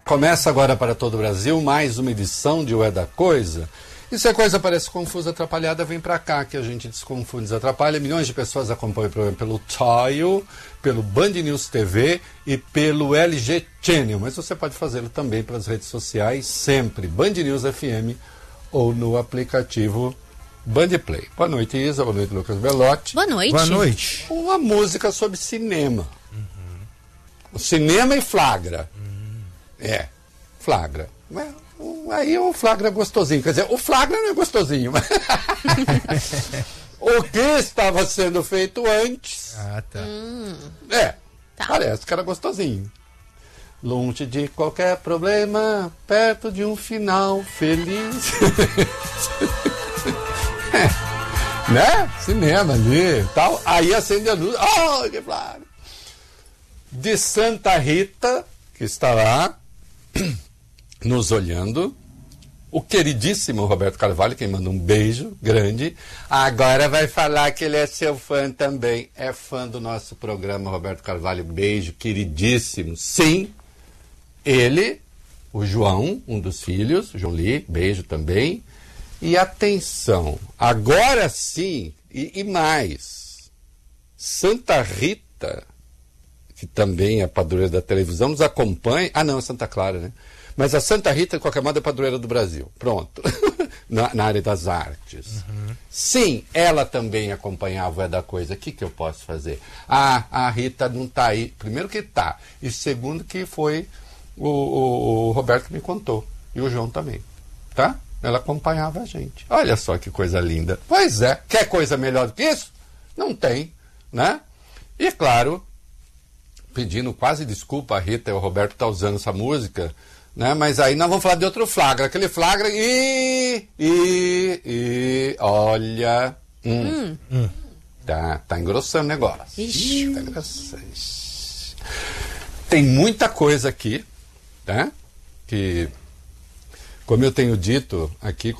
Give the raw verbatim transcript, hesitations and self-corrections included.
Começa agora para todo o Brasil mais uma edição de O É da Coisa. E se a coisa parece confusa, atrapalhada, vem pra cá que a gente desconfunde, desatrapalha. Milhões de pessoas acompanham o programa pelo Tile, pelo Band News T V e pelo L G Channel. Mas você pode fazê-lo também pelas redes sociais, sempre Band News F M ou no aplicativo Band Play. Boa noite, Isa. Boa noite, Lucas Belotti. Boa noite. Boa noite. Uma música sobre cinema. Uhum. O cinema e flagra. Uhum. É, flagra. Aí o flagra é gostosinho. Quer dizer, o flagra não é gostosinho. Mas o que estava sendo feito antes. Ah, tá. Hum. É, tá. Parece que era gostosinho. Longe de qualquer problema, perto de um final feliz. É, né? Cinema ali e tal. Aí acende a luz. Oh, que flagra! De Santa Rita, que está lá nos olhando, o queridíssimo Roberto Carvalho, quem manda um beijo grande, agora vai falar que ele é seu fã também, é fã do nosso programa, Roberto Carvalho, beijo, queridíssimo, sim, ele, o João, um dos filhos, o João Lee, beijo também, e atenção, agora sim, e, e mais, Santa Rita, que também é padroeira da televisão, nos acompanha, ah não, é Santa Clara, né? Mas a Santa Rita, de qualquer modo, é padroeira do Brasil. Pronto. na, na área das artes. Uhum. Sim, ela também acompanhava o É da Coisa. O que, que eu posso fazer? Ah, a Rita não está aí. Primeiro que está. E segundo que foi o, o, o Roberto que me contou. E o João também. Tá? Ela acompanhava a gente. Olha só que coisa linda. Pois é. Quer coisa melhor do que isso? Não tem. Né? E claro, pedindo quase desculpa a Rita e o Roberto tá usando essa música... Né? Mas aí nós vamos falar de outro flagra. Aquele flagra e... E... E... Olha... Hum, hum. Tá, tá engrossando o negócio. Ixi. Tá engrossando. Tem muita coisa aqui, né? Que... Como eu tenho dito aqui...